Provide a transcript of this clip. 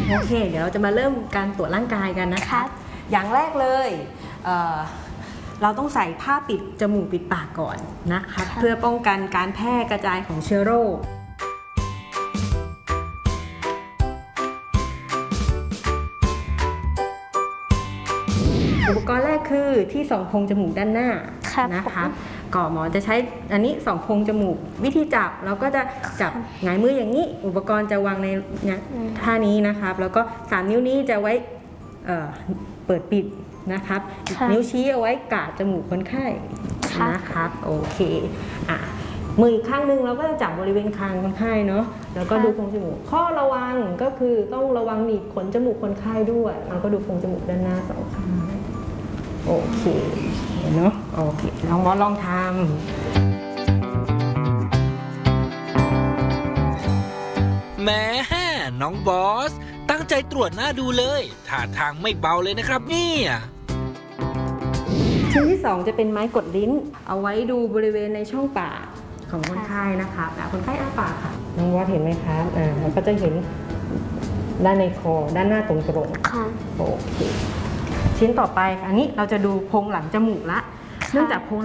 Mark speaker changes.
Speaker 1: โอเคเดี๋ยวเราจะมาเริ่มการตรวจร่างกายกันนะคะอย่างแรกเลยเราต้องใส่ผ้าปิดจมูกปิดปากก่อนนะคะเพื่อป้องกันการแพร่กระจายของเชื้อโรคอุปกรณ์แรกคือที่ส่องโพรงจมูกด้านหน้านะคะก่อหมอจะใช้อันนี้ส่องโพรงจมูกวิธีจับเราก็จะจับหงายมืออย่างนี้อุปกรณ์จะวางในท่านี้นะครับแล้วก็3นิ้วนี้จะไว้เปิดปิดนะครับนิ้วชี้เอาไว้กาดจมูกคนไข้นะครับโอเคมืออีกข้างนึงเราก็จะจับบริเวณคางคนไข้เนาะแล้วก็ดูโพรงจมูกข้อระวังก็คือต้องระวังหนีบขนจมูกคนไข้ด้วยแล้วก็ดูโพรงจมูกด้านหน้า2 ข้างโอเคเนาะโอเคลองท
Speaker 2: ำแหมน้องบอสตั้งใจตรวจหน้าดูเลยท่าทางไม่เบาเลยนะครับเนี่ย
Speaker 1: ชิ้นที่2จะเป็นไม้กดลิ้นเอาไว้ดูบริเวณในช่องปากของคนไข้นะคะคนไข้อ้าปากค่ะน้องบอสเห็นไหมคะเราก็จะเห็นด้านในคอด้านหน้าตรงๆค่ะโอเคชิ้นต่อไปอันนี้เราจะดูโพรงหลังจมูกละเนื่องจากโพรง